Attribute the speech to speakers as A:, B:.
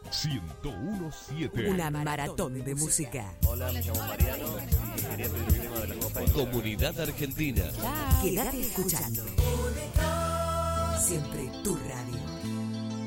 A: 1017.
B: Una maratón de música.
C: Hola, me llamo Mariano y quería pedir el tema de la Copa.
D: Comunidad Argentina.
B: Quédate escuchando. Siempre tu radio.